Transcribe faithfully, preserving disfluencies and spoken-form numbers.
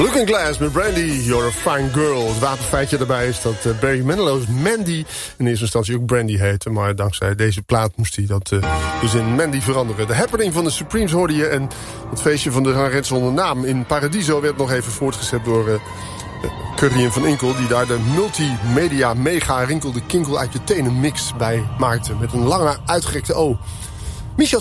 Looking Glass met Brandy, You're a Fine Girl. Het wapenfeitje daarbij is dat uh, Barry Manilow's Mandy in eerste instantie ook Brandy heette. Maar dankzij deze plaat moest hij dat uh, dus in Mandy veranderen. De happening van de Supremes hoorde je. En het feestje van de zangeres zonder naam in Paradiso werd nog even voortgezet door uh, Curry en Van Inkel. Die daar de multimedia mega rinkel de kinkel uit je tenen mix bij maakte. Met een lange uitgerekte O. Michel